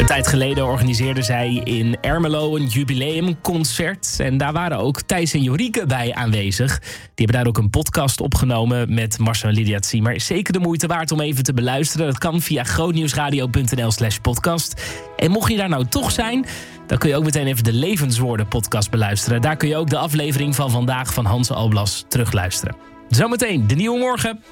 Een tijd geleden organiseerden zij in Ermelo een jubileumconcert. En daar waren ook Thijs en Jorike bij aanwezig. Die hebben daar ook een podcast opgenomen met Marcel en Lydia Ziemer. Zeker de moeite waard om even te beluisteren. Dat kan via grootnieuwsradio.nl/podcast. En mocht je daar nou toch zijn, dan kun je ook meteen even de Levenswoorden podcast beluisteren. Daar kun je ook de aflevering van vandaag van Hans Alblas terugluisteren. Zometeen de Nieuwe Morgen.